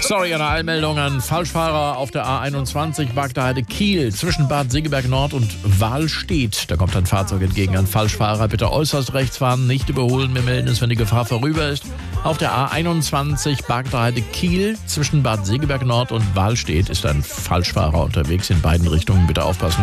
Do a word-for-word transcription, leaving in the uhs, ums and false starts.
Sorry, eine Eilmeldung an Falschfahrer auf der A einundzwanzig, Bagdaheide Kiel, zwischen Bad Segeberg Nord und Wahlstedt. Da kommt ein Fahrzeug entgegen an Falschfahrer. Bitte äußerst rechts fahren, nicht überholen. Wir melden es, wenn die Gefahr vorüber ist. Auf der A einundzwanzig, Bagdaheide Kiel, zwischen Bad Segeberg Nord und Wahlstedt ist ein Falschfahrer unterwegs in beiden Richtungen. Bitte aufpassen.